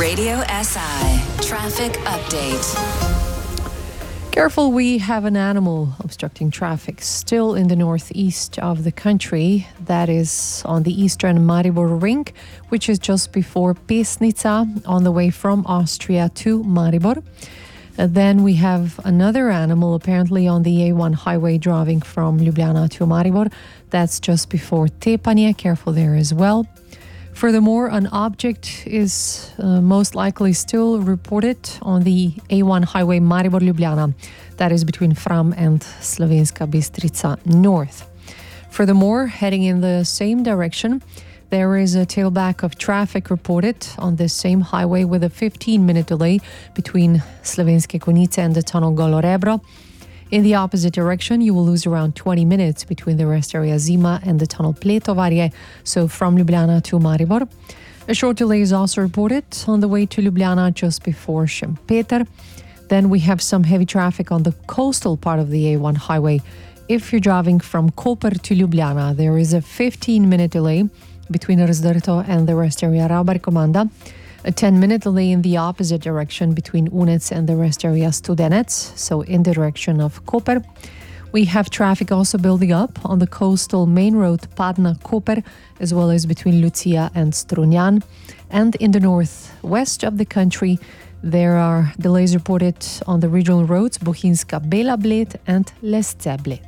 Radio SI Traffic Update. Careful, we have an animal obstructing traffic still in the northeast of the country. That is on the eastern Maribor ring, which is just before Pesnica on the way from Austria to Maribor. Then we have another animal apparently on the A1 highway driving from Ljubljana to Maribor. That's just before Tepanje. Careful there as well. Furthermore, an object is most likely still reported on the A1 highway Maribor-Ljubljana. That is between Fram and Slovenska Bistrica North. Furthermore, heading in the same direction, there is a tailback of traffic reported on this same highway with a 15-minute delay between Slovenske Konjice and the tunnel Golo Rebro. In the opposite direction, you will lose around 20 minutes between the rest area Zima and the tunnel Pletovarje, so from Ljubljana to Maribor. A short delay is also reported on the way to Ljubljana just before Šempeter. Then we have some heavy traffic on the coastal part of the A1 highway. If you're driving from Koper to Ljubljana, there is a 15-minute delay between Razdrto and the rest area Ravbar-Komanda. A 10-minute delay in the opposite direction between Unec and the rest area Studenec, so in the direction of Koper. We have traffic also building up on the coastal main road Padna-Koper, as well as between Lucia and Strunjan. And in the northwest of the country, there are delays reported on the regional roads Bohinjska-Bela Bled and Lesce-Bled.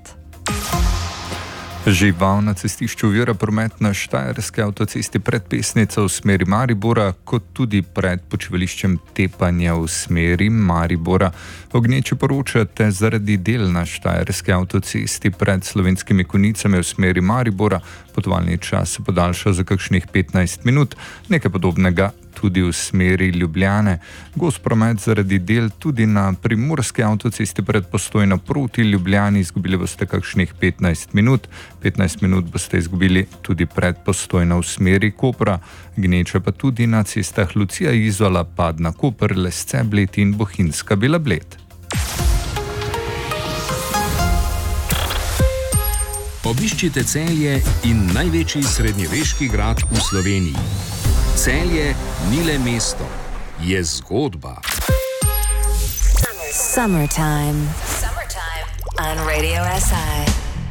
Žival na cestišču vira promet na Štajerski avtocesti pred Pesnico v smeri Maribora, kot tudi pred počivališčem Tepanje v smeri Maribora. Ogneče poročate zaradi del na Štajerski avtocesti pred Slovenskimi Konjicami v smeri Maribora. Potovalni čas se podaljša za kakšnih 15 minut, nekaj podobnega tudi v smeri Ljubljane. Gost promet zaradi del tudi na Primorski avtocesti pred Postojno proti Ljubljani. Izgubili boste kakšnih 15 minut. 15 minut boste izgubili tudi pred Postojno v smeri Kopra. Gneče pa tudi na cestah Lucija Izola, Padna-Koper, Lesce-Bled in Bohinjska-Bela Bled. Obiščite Celje in največji srednjeveški grad v Sloveniji. Celje ni le mesto, je zgodba. Summertime on Radio SI.